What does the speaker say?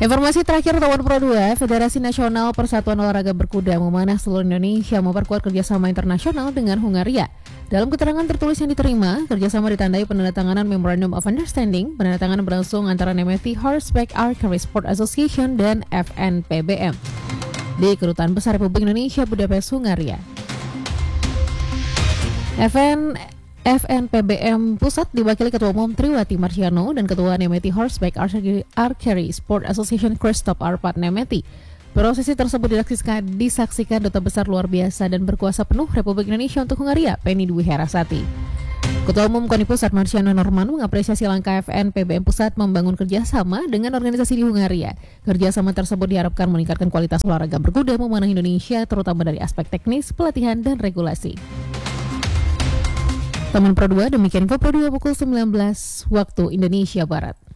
Informasi terakhir tahun Pro 2, Federasi Nasional Persatuan Olahraga Berkuda memanah seluruh Indonesia memperkuat kerjasama internasional dengan Hungaria. Dalam keterangan tertulis yang diterima, kerjasama ditandai penandatanganan Memorandum of Understanding, penandatanganan berlangsung antara NMT Horseback Archery Sport Association dan FNPBM di Kedutaan Besar Republik Indonesia Budapest, Hungaria. FNPBM Pusat diwakili Ketua Umum Triwati Marciano dan Ketua Nemeti Horseback Archery Sport Association Christoph Arpad Nemeti. Prosesi tersebut disaksikan Duta Besar Luar Biasa dan Berkuasa Penuh Republik Indonesia untuk Hungaria, Penny Dwi Herasati. Ketua Umum KONI Pusat Marciano Norman mengapresiasi langkah FNPBM Pusat membangun kerjasama dengan organisasi di Hungaria. Kerjasama tersebut diharapkan meningkatkan kualitas olahraga berkuda memanah Indonesia, terutama dari aspek teknis, pelatihan, dan regulasi. Teman Pro 2, demikian info Pro 2 pukul 19 waktu Indonesia Barat.